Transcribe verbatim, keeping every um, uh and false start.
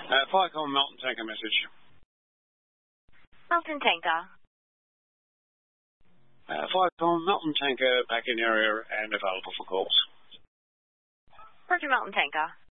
Uh, Viacom Melton Tanker message. Melton Tanker. Uh, Viacom Melton Tanker back in area and available for calls. Roger, Melton Tanker.